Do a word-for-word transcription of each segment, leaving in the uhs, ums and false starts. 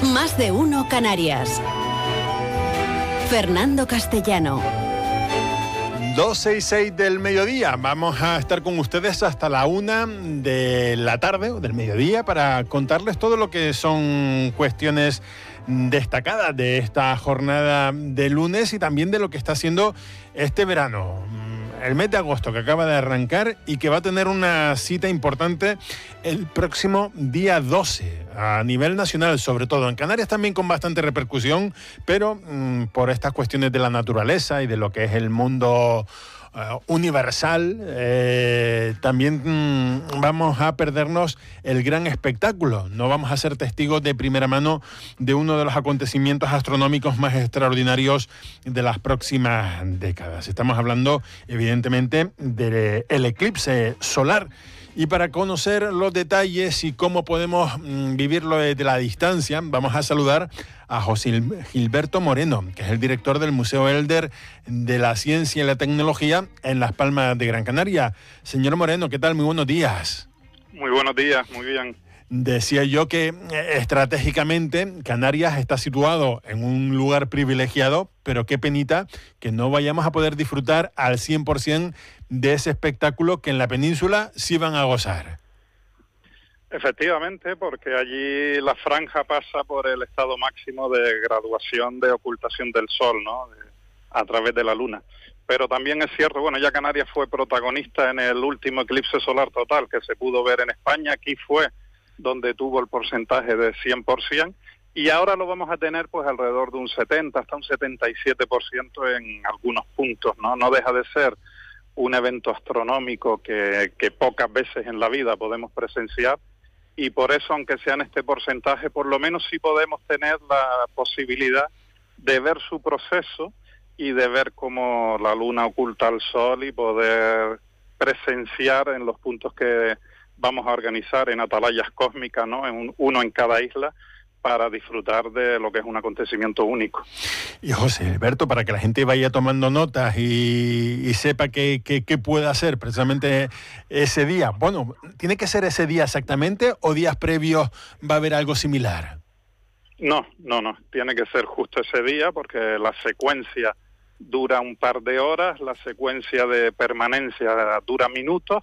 Más de uno Canarias. Fernando Castellano. doce y seis del mediodía. Vamos a estar con ustedes hasta la una de la tarde o del mediodía para contarles todo lo que son cuestiones destacadas de esta jornada de lunes y también de lo que está haciendo este verano. El mes de agosto que acaba de arrancar y que va a tener una cita importante el próximo día doce a nivel nacional, sobre todo en Canarias también con bastante repercusión, pero mmm, por estas cuestiones de la naturaleza y de lo que es el mundo uh, universal, eh, también mmm, vamos a perdernos el gran espectáculo. No vamos a ser testigos de primera mano de uno de los acontecimientos astronómicos más extraordinarios de las próximas décadas. Estamos hablando, evidentemente, del eclipse solar. Y para conocer los detalles y cómo podemos mmm, vivirlo desde la distancia, vamos a saludar a José Gilberto Moreno, que es el director del Museo Elder de la Ciencia y la Tecnología en Las Palmas de Gran Canaria. Señor Moreno, ¿qué tal? Muy buenos días. Muy buenos días, muy bien. Decía yo que eh, estratégicamente Canarias está situado en un lugar privilegiado, pero qué penita que no vayamos a poder disfrutar al cien por ciento de ese espectáculo que en la península sí van a gozar. Efectivamente, porque allí la franja pasa por el estado máximo de graduación de ocultación del sol, ¿no? De, a través de la luna. Pero también es cierto, bueno, ya Canarias fue protagonista en el último eclipse solar total que se pudo ver en España. Aquí fue donde tuvo el porcentaje de cien por ciento, y ahora lo vamos a tener pues alrededor de un setenta, hasta un setenta y siete por ciento en algunos puntos, ¿no? No deja de ser un evento astronómico que, que pocas veces en la vida podemos presenciar, y por eso, aunque sea en este porcentaje, por lo menos sí podemos tener la posibilidad de ver su proceso y de ver cómo la luna oculta al sol y poder presenciar en los puntos que vamos a organizar en atalayas cósmicas, ¿no? En un, uno en cada isla, para disfrutar de lo que es un acontecimiento único. Y José Alberto, para que la gente vaya tomando notas y, y sepa qué, qué, qué puede hacer precisamente ese día. Bueno, ¿tiene que ser ese día exactamente o días previos va a haber algo similar? No, no, no. Tiene que ser justo ese día porque la secuencia dura un par de horas, la secuencia de permanencia dura minutos,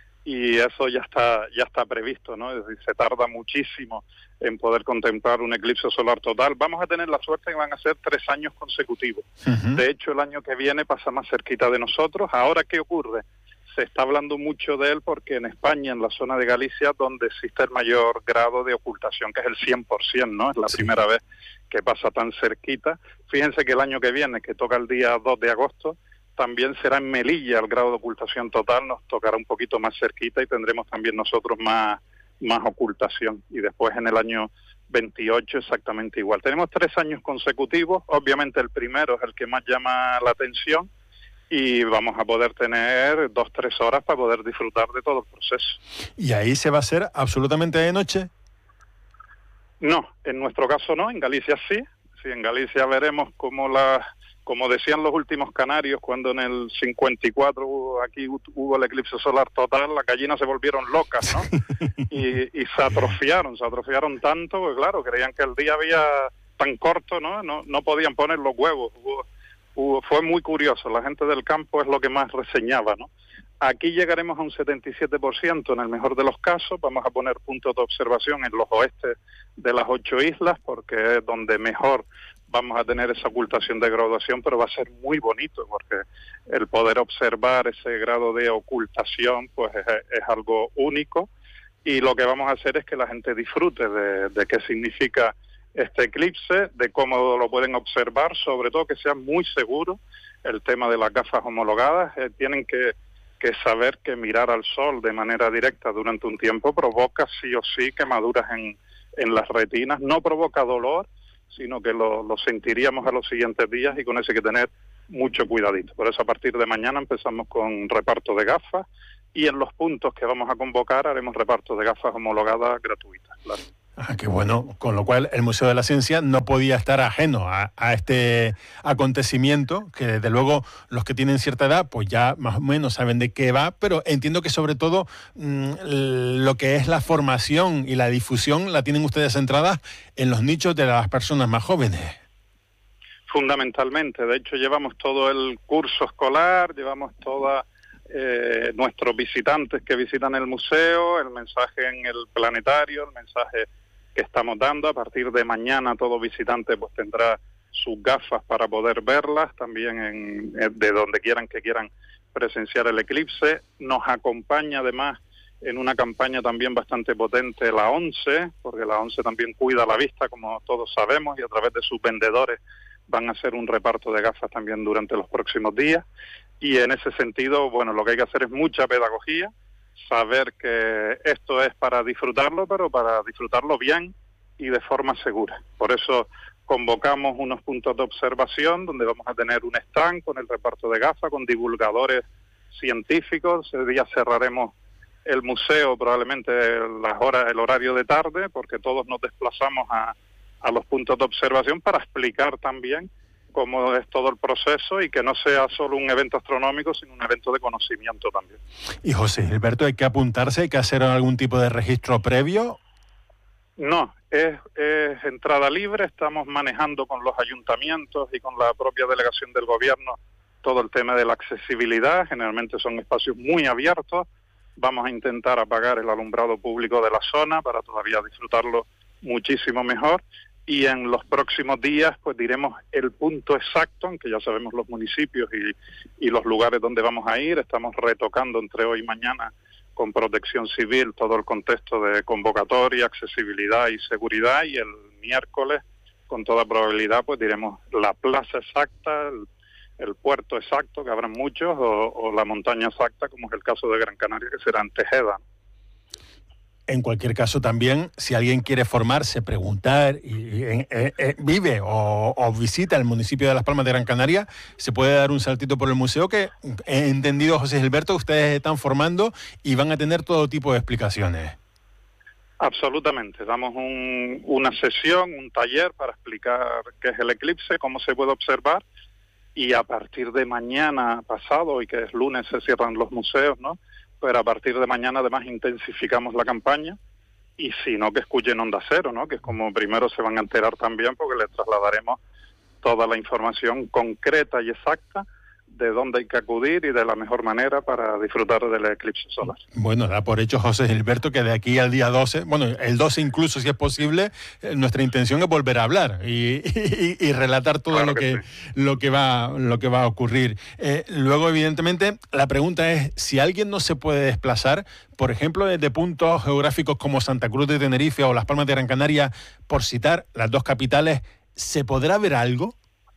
y eso ya está ya está previsto, ¿no? Es decir, se tarda muchísimo en poder contemplar un eclipse solar total. Vamos a tener la suerte que van a ser tres años consecutivos. Uh-huh. De hecho, el año que viene pasa más cerquita de nosotros. Ahora, ¿qué ocurre? Se está hablando mucho de él porque en España, en la zona de Galicia, donde existe el mayor grado de ocultación, que es el cien por ciento, ¿no? Es la sí. primera vez que pasa tan cerquita. Fíjense que el año que viene, que toca el día dos de agosto, también será en Melilla el grado de ocultación total, nos tocará un poquito más cerquita y tendremos también nosotros más, más ocultación. Y después en el año veintiocho exactamente igual. Tenemos tres años consecutivos, obviamente el primero es el que más llama la atención y vamos a poder tener dos, tres horas para poder disfrutar de todo el proceso. ¿Y ahí se va a hacer absolutamente de noche? No, en nuestro caso no, en Galicia sí. Sí, en Galicia veremos cómo la... Como decían los últimos canarios, cuando en el cincuenta y cuatro hubo, aquí hubo el eclipse solar total, las gallinas se volvieron locas, ¿no? y, y se atrofiaron, se atrofiaron tanto, porque claro, creían que el día había tan corto, ¿no? No, no podían poner los huevos. Hubo, hubo, fue muy curioso, la gente del campo es lo que más reseñaba, ¿no? Aquí llegaremos a un setenta y siete por ciento en el mejor de los casos. Vamos a poner puntos de observación en los oestes de las ocho islas, porque es donde mejor vamos a tener esa ocultación de graduación, pero va a ser muy bonito, porque el poder observar ese grado de ocultación pues es, es algo único, y lo que vamos a hacer es que la gente disfrute de, de qué significa este eclipse, de cómo lo pueden observar, sobre todo que sea muy seguro. El tema de las gafas homologadas, eh, tienen que que saber que mirar al sol de manera directa durante un tiempo provoca sí o sí quemaduras en, en las retinas. No provoca dolor, sino que lo, lo sentiríamos a los siguientes días, y con eso hay que tener mucho cuidadito. Por eso a partir de mañana empezamos con reparto de gafas, y en los puntos que vamos a convocar haremos reparto de gafas homologadas gratuitas, claro. Ah, qué bueno, con lo cual el Museo de la Ciencia no podía estar ajeno a, a este acontecimiento, que desde luego los que tienen cierta edad pues ya más o menos saben de qué va, pero entiendo que sobre todo mmm, lo que es la formación y la difusión la tienen ustedes centrada en los nichos de las personas más jóvenes. Fundamentalmente, de hecho llevamos todo el curso escolar, llevamos toda... Eh, nuestros visitantes que visitan el museo, el mensaje en el planetario, el mensaje que estamos dando. A partir de mañana todo visitante pues tendrá sus gafas para poder verlas, también en, de donde quieran que quieran presenciar el eclipse. Nos acompaña además en una campaña también bastante potente la ONCE, porque la ONCE también cuida la vista, como todos sabemos, y a través de sus vendedores van a hacer un reparto de gafas también durante los próximos días. Y en ese sentido, bueno, lo que hay que hacer es mucha pedagogía, saber que esto es para disfrutarlo, pero para disfrutarlo bien y de forma segura. Por eso convocamos unos puntos de observación donde vamos a tener un stand con el reparto de gafas, con divulgadores científicos. Ese día cerraremos el museo probablemente las horas, el horario de tarde, porque todos nos desplazamos a, a los puntos de observación para explicar también cómo es todo el proceso y que no sea solo un evento astronómico, sino un evento de conocimiento también. Y José Gilberto, ¿hay que apuntarse? ¿Hay que hacer algún tipo de registro previo? No, es, es entrada libre. Estamos manejando con los ayuntamientos y con la propia delegación del gobierno todo el tema de la accesibilidad. Generalmente son espacios muy abiertos. Vamos a intentar apagar el alumbrado público de la zona para todavía disfrutarlo muchísimo mejor. Y en los próximos días pues diremos el punto exacto, aunque ya sabemos los municipios y, y los lugares donde vamos a ir. Estamos retocando entre hoy y mañana con Protección Civil todo el contexto de convocatoria, accesibilidad y seguridad, y el miércoles con toda probabilidad pues diremos la plaza exacta, el, el puerto exacto, que habrán muchos, o, o la montaña exacta, como es el caso de Gran Canaria, que será en Tejeda. En cualquier caso también, si alguien quiere formarse, preguntar, y, y eh, eh, vive o, o visita el municipio de Las Palmas de Gran Canaria, se puede dar un saltito por el museo, que he entendido, José Gilberto, ustedes están formando y van a tener todo tipo de explicaciones. Absolutamente, damos un, una sesión, un taller para explicar qué es el eclipse, cómo se puede observar, y a partir de mañana pasado, y que es lunes, se cierran los museos, ¿no? Pero a partir de mañana además intensificamos la campaña, y si no, que escuchen Onda Cero, ¿no? Que es como primero se van a enterar también, porque les trasladaremos toda la información concreta y exacta de dónde hay que acudir y de la mejor manera para disfrutar del eclipse solar. Bueno, da por hecho, José Gilberto, que de aquí al día doce, bueno, el doce incluso si es posible, eh, nuestra intención es volver a hablar y, y, y relatar todo claro lo que, que sí. lo que va lo que va a ocurrir. Eh, luego, evidentemente, la pregunta es, si alguien no se puede desplazar, por ejemplo, desde puntos geográficos como Santa Cruz de Tenerife o Las Palmas de Gran Canaria, por citar las dos capitales, ¿se podrá ver algo?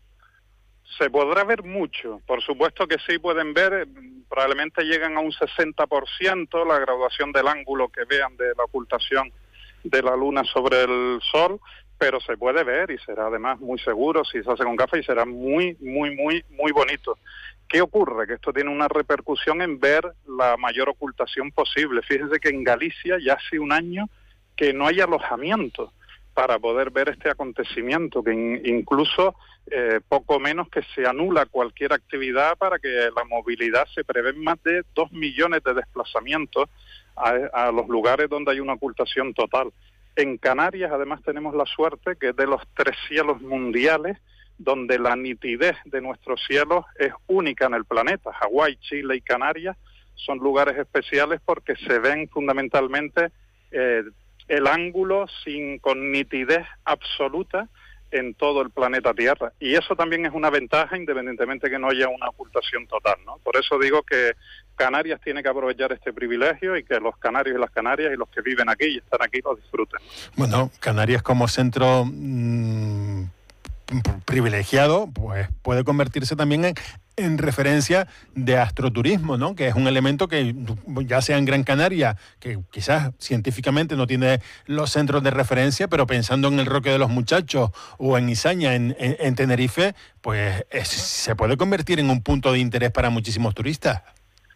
Se podrá ver mucho, por supuesto que sí pueden ver, probablemente llegan a un sesenta por ciento la graduación del ángulo que vean de la ocultación de la luna sobre el sol, pero se puede ver y será además muy seguro si se hace con gafas y será muy, muy, muy, muy bonito. ¿Qué ocurre? Que esto tiene una repercusión en ver la mayor ocultación posible. Fíjense que en Galicia ya hace un año que no hay alojamiento para poder ver este acontecimiento, que in, incluso eh, poco menos que se anula cualquier actividad para que la movilidad. Se prevén más de dos millones de desplazamientos a, a los lugares donde hay una ocultación total. En Canarias además tenemos la suerte que es de los tres cielos mundiales donde la nitidez de nuestros cielos es única en el planeta. Hawái, Chile y Canarias son lugares especiales porque se ven fundamentalmente eh, el ángulo sin con nitidez absoluta en todo el planeta Tierra, y eso también es una ventaja independientemente que no haya una ocultación total, ¿no? Por eso digo que Canarias tiene que aprovechar este privilegio y que los canarios y las canarias y los que viven aquí y están aquí lo disfruten. Bueno, Canarias como centro mmm, privilegiado, pues puede convertirse también en, en referencia de astroturismo, ¿no? Que es un elemento que ya sea en Gran Canaria, que quizás científicamente no tiene los centros de referencia, pero pensando en el Roque de los Muchachos o en Izaña, en, en, en Tenerife, pues es, se puede convertir en un punto de interés para muchísimos turistas.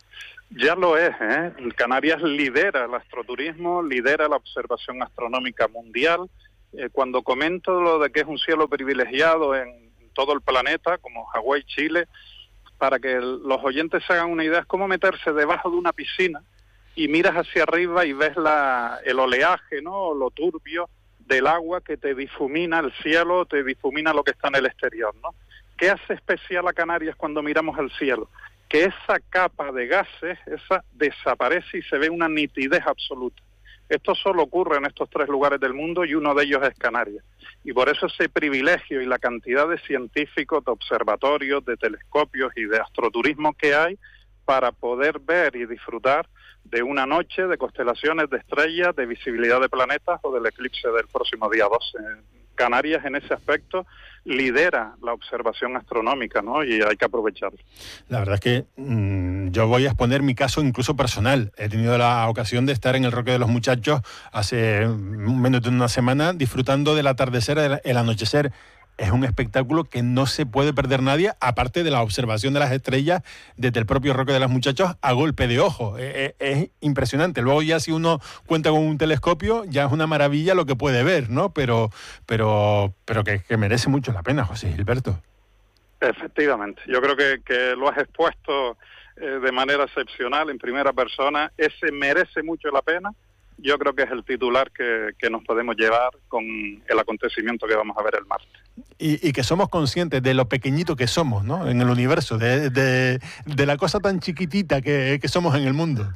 Ya lo es, ¿eh? Canarias lidera el astroturismo, lidera la observación astronómica mundial. Eh, cuando comento lo de que es un cielo privilegiado en todo el planeta, como Hawái, Chile, para que el, los oyentes se hagan una idea, es como meterse debajo de una piscina y miras hacia arriba y ves la, el oleaje, ¿no?, lo turbio del agua que te difumina el cielo, te difumina lo que está en el exterior, ¿no? ¿Qué hace especial a Canarias cuando miramos el cielo? Que esa capa de gases, esa desaparece y se ve una nitidez absoluta. Esto solo ocurre en estos tres lugares del mundo y uno de ellos es Canarias. Y por eso ese privilegio y la cantidad de científicos, de observatorios, de telescopios y de astroturismo que hay para poder ver y disfrutar de una noche de constelaciones, de estrellas, de visibilidad de planetas o del eclipse del próximo día doce. Canarias en ese aspecto lidera la observación astronómica, ¿no? Y hay que aprovecharlo. La verdad es que mmm, yo voy a exponer mi caso incluso personal. He tenido la ocasión de estar en el Roque de los Muchachos hace menos de una semana disfrutando del atardecer, el, el anochecer. Es un espectáculo que no se puede perder nadie, aparte de la observación de las estrellas desde el propio Roque de los Muchachos a golpe de ojo. Es, es impresionante. Luego ya si uno cuenta con un telescopio, ya es una maravilla lo que puede ver, ¿no? Pero, pero, pero que, que merece mucho la pena, José Gilberto. Efectivamente. Yo creo que, que lo has expuesto eh, de manera excepcional, en primera persona. Ese merece mucho la pena. Yo creo que es el titular que, que nos podemos llevar con el acontecimiento que vamos a ver el martes. Y, y que somos conscientes de lo pequeñito que somos, ¿no?, en el universo, de, de, de la cosa tan chiquitita que, que somos en el mundo.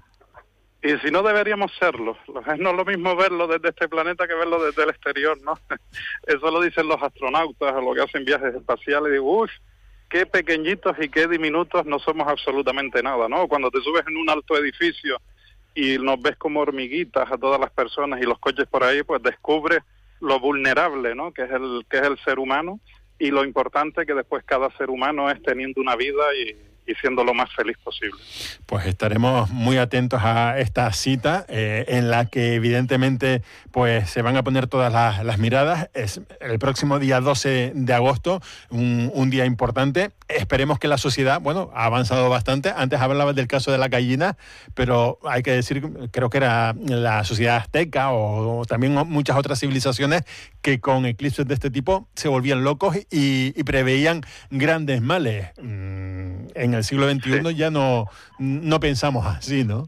Y si no, deberíamos serlo. No es lo mismo verlo desde este planeta que verlo desde el exterior, ¿no? Eso lo dicen los astronautas, o lo que hacen viajes espaciales, y digo, uff, qué pequeñitos y qué diminutos, no somos absolutamente nada, ¿no? Cuando te subes en un alto edificio y nos ves como hormiguitas a todas las personas y los coches por ahí, pues descubres lo vulnerable, ¿no?, que es el que es el ser humano, y lo importante que después cada ser humano es teniendo una vida y, y siendo lo más feliz posible. Pues estaremos muy atentos a esta cita eh, en la que evidentemente pues se van a poner todas las, las miradas. Es el próximo día doce de agosto, un, un día importante. Esperemos que la sociedad, bueno, ha avanzado bastante. Antes hablabas del caso de la gallina, pero hay que decir, creo que era la sociedad azteca o, o también muchas otras civilizaciones que con eclipses de este tipo se volvían locos y, y preveían grandes males. Mm, en el siglo veintiuno sí. ya no, no pensamos así, ¿no?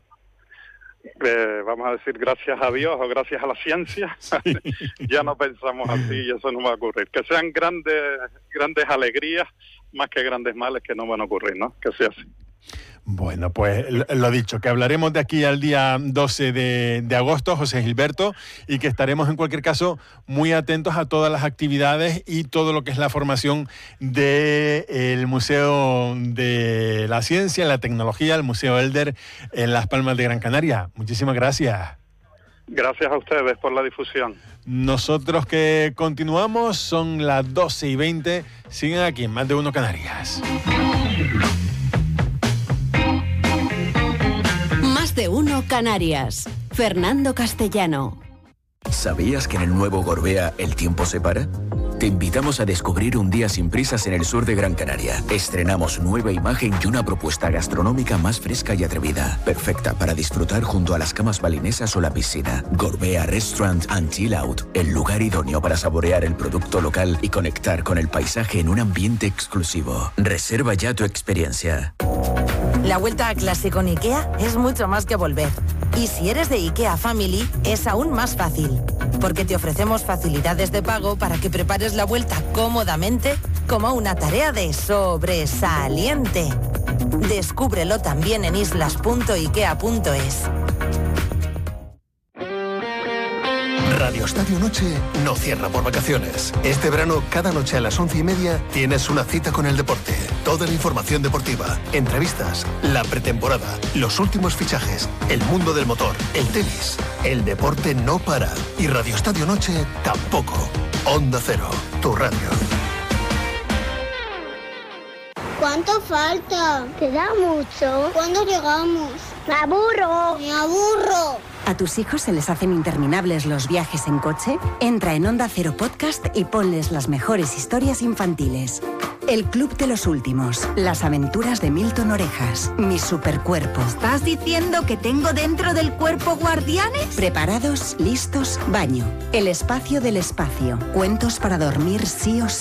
Eh, vamos a decir gracias a Dios o gracias a la ciencia, sí. Ya no pensamos así y eso no va a ocurrir. Que sean grandes, grandes alegrías más que grandes males que no van a ocurrir, ¿no? Que sea así. Bueno, pues lo dicho, que hablaremos de aquí al día doce de, de agosto, José Gilberto, y que estaremos en cualquier caso muy atentos a todas las actividades y todo lo que es la formación del Museo de la Ciencia y la Tecnología, el Museo Elder en Las Palmas de Gran Canaria. Muchísimas gracias. Gracias a ustedes por la difusión. Nosotros que continuamos, son las doce y veinte, siguen aquí en Más de Uno Canarias. Más de Uno Canarias. Fernando Castellano. ¿Sabías que en el nuevo Gorbea el tiempo se para? Te invitamos a descubrir un día sin prisas en el sur de Gran Canaria. Estrenamos nueva imagen y una propuesta gastronómica más fresca y atrevida. Perfecta para disfrutar junto a las camas balinesas o la piscina. Gorbea Restaurant and Chill Out. El lugar idóneo para saborear el producto local y conectar con el paisaje en un ambiente exclusivo. Reserva ya tu experiencia. La vuelta a clase con IKEA es mucho más que volver. Y si eres de IKEA Family, es aún más fácil. Porque te ofrecemos facilidades de pago para que prepares la vuelta cómodamente como una tarea de sobresaliente. Descúbrelo también en islas punto ikea punto es. Radio Estadio Noche no cierra por vacaciones. Este verano, cada noche a las once y media, tienes una cita con el deporte. Toda la información deportiva, entrevistas, la pretemporada, los últimos fichajes, el mundo del motor, el tenis. El deporte no para. Y Radio Estadio Noche tampoco. Onda Cero, tu radio. ¿Cuánto falta? Queda mucho. ¿Cuándo llegamos? ¡Me aburro! ¡Me aburro! ¿A tus hijos se les hacen interminables los viajes en coche? Entra en Onda Cero Podcast y ponles las mejores historias infantiles. El Club de los Últimos. Las aventuras de Milton Orejas. Mi supercuerpo. ¿Estás diciendo que tengo dentro del cuerpo guardianes? Preparados, listos, baño. El espacio del espacio. Cuentos para dormir sí o sí.